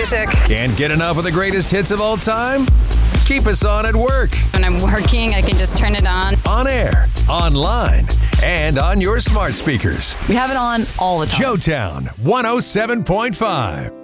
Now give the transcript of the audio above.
music. Can't get enough of the greatest hits of all time? Keep us on at work. When I'm working, I can just turn it on. On air, online, and on your smart speakers. We have it on all the time. Showtown 107.5.